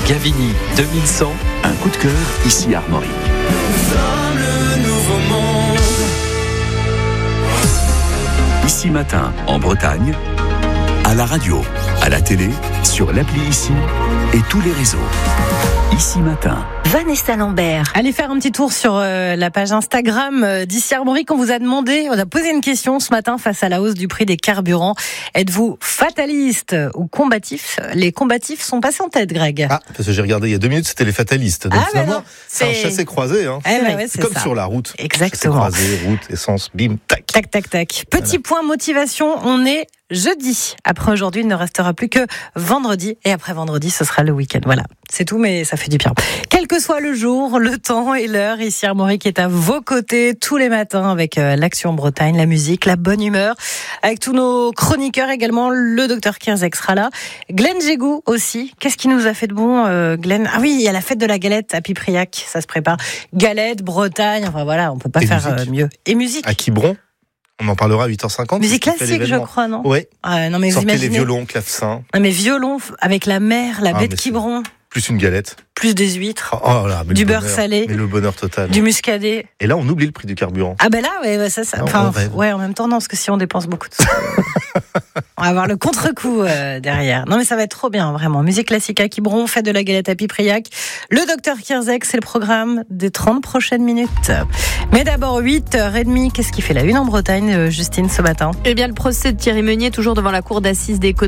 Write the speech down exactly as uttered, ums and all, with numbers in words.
Gavini deux mille cent, un coup de cœur ici à Armorique. Ici matin en Bretagne, à la radio, à la télé, sur l'appli Ici et tous les réseaux. Ici matin. Vanessa Lambert. Allez faire un petit tour sur euh, la page Instagram euh, d'Ici Armorique. On vous a demandé, on a posé une question ce matin face à la hausse du prix des carburants. Êtes-vous fataliste ou combatif ? Les combatifs sont passés en tête, Greg. Ah, parce que j'ai regardé il y a deux minutes, c'était les fatalistes. Donc Ah, finalement, non, c'est un c'est- chassé-croisé. Hein. Eh ouais, ouais, c'est c'est comme ça. sur la route. Exactement. Chassé-croisé, route, essence, bim, tac. Tac, tac, tac. Petit point motivation, on est jeudi. Après aujourd'hui, il ne restera plus que vendredi. Et après vendredi, ce sera le week-end. Voilà, c'est tout, mais ça fait du bien. Quel que soit le jour, le temps et l'heure, ici Armorique est à vos côtés tous les matins avec euh, l'Action Bretagne, la musique, la bonne humeur, avec tous nos chroniqueurs également. Le docteur Kierzek sera là. Glenn Jégou aussi. Qu'est-ce qui nous a fait de bon, euh, Glenn ? Ah oui, il y a la fête de la galette à Pipriac. Ça se prépare. Galette, Bretagne. Enfin voilà, on peut pas Et faire musique. euh, mieux. Et musique. À Quiberon, on en parlera à huit heures cinquante. Musique c'est ce qui fait classique, je l'événement. crois, non ? Oui, Ah, non, mais vous sortez les imaginez. violons, clavecins, Non, mais violon f- avec la mer, la Ah, baie de mais c'est- Quiberon, plus une galette. plus des huîtres, Oh, oh là, mais Du le beurre bonheur, salé. Mais le bonheur total. du muscadet. Et là, on oublie le prix du carburant. Ah ben là, ouais, ouais, ça, ça. Ah, Enfin, on rêve. ouais, en même temps, non, parce que si on dépense beaucoup de on va avoir le contre-coup euh, derrière. Non, mais ça va être trop bien, vraiment. Musique classique à Quiberon, fête de la galette à Pipriac. Le docteur Kierzek, c'est le programme des trente prochaines minutes. Mais d'abord, huit heures trente, qu'est-ce qui fait la une en Bretagne, euh, Justine, ce matin ? Eh bien, le procès de Thierry Meunier, toujours devant la cour d'assises des